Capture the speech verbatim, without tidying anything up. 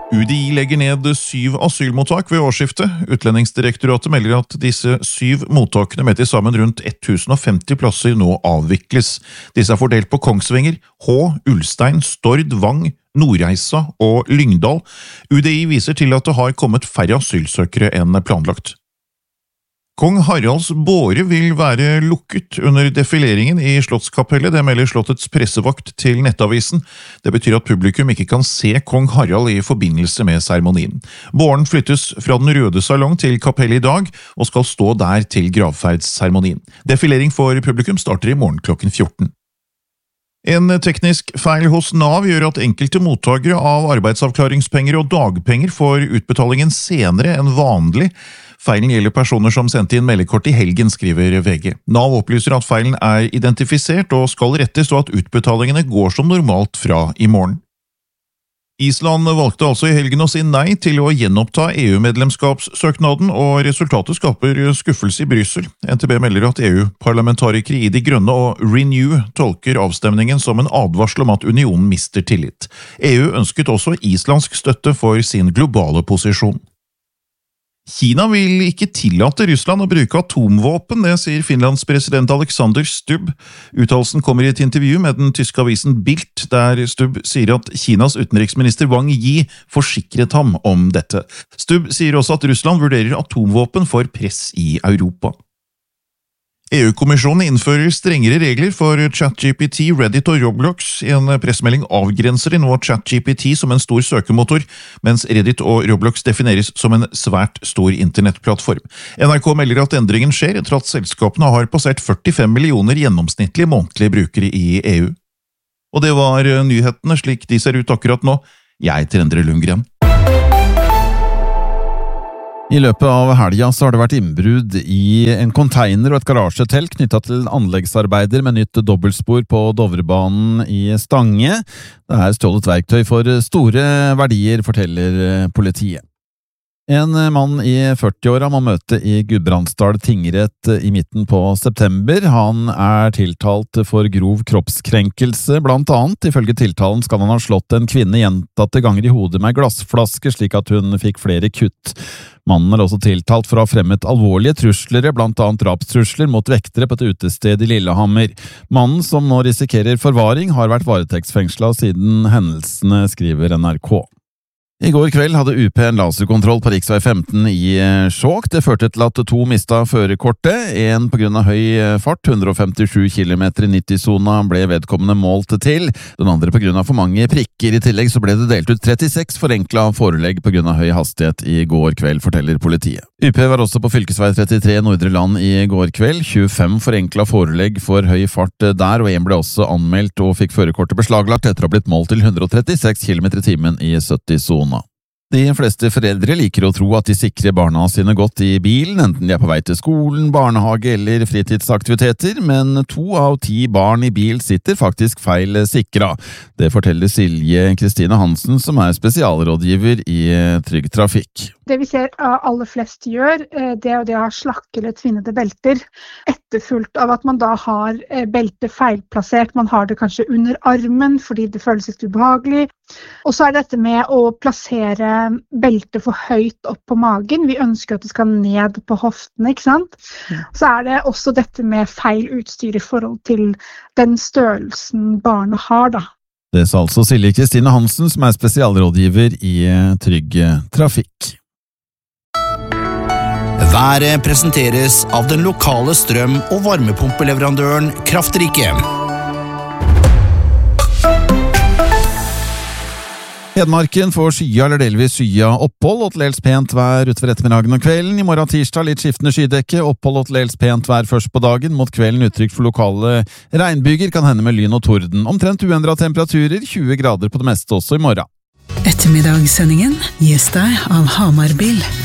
U D I legger ned syv asylmottak ved årsskiftet. Utlendingsdirektoratet melder at disse syv mottakene med til sammen rundt ett tusen femti plasser nå avvikles. Disse er fordelt på Kongsvinger, Hå, Ulstein, Stord, Vang, Nordreisa og Lyngdal. U D I viser til at det har kommet færre asylsøkere enn planlagt. Kong Haralds båre vil være lukket under defileringen i Slottskapellet, det melder Slottets pressevakt til Nettavisen. Det betyr at publikum ikke kan se kong Harald i forbindelse med seremonien. Båren flyttes fra den røde salong til kapellet i dag, og skal stå der til gravferdsseremonien. Defilering for publikum starter i morgen klokken fjorten. En teknisk feil hos Nav gjør at enkelte mottagere av arbeidsavklaringspenger og dagpenger får utbetalingen senere enn vanlig. Feilen gjelder personer som sendte inn meldekort i helgen, skriver V G. Nav opplyser at feilen er identifisert og skal rettes, og at utbetalingene går som normalt fra i morgen. Island valgte altså i helgen å si nei til å gjenoppta E U-medlemskapssøknaden, og resultatet skaper skuffelse i Brussel. N T B melder at E U-parlamentarikere i De Grønne og Renew tolker avstemningen som en advarsel om at unionen mister tillit. E U ønsket også islandsk støtte for sin globale posisjon. Kina vil ikke tillate Russland å bruke atomvåpen, det sier Finlands president Alexander Stubb. Uttalelsen kommer i et intervju med den tyske avisen Bild, der Stubb sier at Kinas utenriksminister Wang Yi forsikret ham om dette. Stubb sier også at Russland vurderer atomvåpen for press i Europa. E U-kommisjonen innfører strengere regler for ChatGPT, Reddit og Roblox. I en pressemelding avgrenser de nå ChatGPT som en stor søkemotor, mens Reddit og Roblox defineres som en svært stor internettplattform. N R K melder at endringen skjer etter at selskapene har passert førtifem millioner gjennomsnittlige månedlige brukere i E U. Og det var nyhetene slik de ser ut akkurat nå. Jeg heter Endre Lundgren. I løpet av helga så har det vært innbrudd i en container og et garasjetelt knyttet til anleggsarbeider med nytt dobbeltspor på Dovrebanen i Stange. Det er stjålet verktøy for store verdier, forteller politiet. En mann i førtiåra må møte i Gudbrandsdal tingrett i midten på september. Han er tiltalt for grov kroppskrenkelse, blant annet. Ifølge tiltalen skal han ha slått en kvinne gjentatte ganger i hodet med glassflaske, slik at hun fikk flere kutt. Mannen er også tiltalt for å ha fremmet alvorlige trusler, blant annet drapstrusler mot vektere på et utested i Lillehammer. Mannen, som nå risikerer forvaring, har vært varetektsfengslet siden hendelsene, skriver N R K. I går kveld hadde U P en laserkontroll på riksvei femten i Skjåk. Det førte til at to mistet førerkortet. En på grunn av høy fart, hundre femtisju kilometer i nitti-sona, ble vedkommende målt til. Den andre på grunn av for mange prikker. I tillegg så ble det delt ut trettiseks forenklet forelegg på grunn av høy hastighet i går kveld, forteller politiet. U P var også på fylkesvei trettitre Nordre Land i går kveld. tjuefem forenklet forelegg for høy fart der, og en ble også anmeldt og fikk førerkortet beslaglagt etter å ha blitt målt til hundre trettiseks kilometer i timen i sytti-sona. De fleste foreldre liker å tro at de sikrer barna sine godt i bilen, enten de er på vei til skolen, barnehage eller fritidsaktiviteter, men to av ti barn i bil sitter faktisk feil sikra. Det forteller Silje Kristine Hansen, som er spesialrådgiver i Trygg Trafikk. Det vi ser aller flest gjør, det er det å ha slakke eller tvinnede belter, etterfulgt av at man da har beltet feilplassert. Man har det kanskje under armen fordi det føles litt ubehagelig. Og så er dette med å plassere beltet for høyt opp på magen. Vi ønsker at det skal ned på hoftene, ikke sant? Så er det også dette med feil utstyr i forhold til den størrelsen barnet har, da. Det sa altså Silje Kristine Hansen, som er spesialrådgiver i Trygg Trafikk. Været presenteres av den lokale strøm- og varmepumpeleverandøren Kraftrike. Hedmarken får skya eller delvis skya opphold og til dels pent vær utover ettermiddagen og kvelden. I morgen tirsdag litt skiftende skydekke, opphold og til dels pent vær først på dagen. Mot kvelden utrygt for lokale regnbyger, kan hende med lyn og torden. Omtrent uendret temperaturer, tjue grader på det meste også i morgen. Ettermiddagssendingen gis deg av Hamar Bil.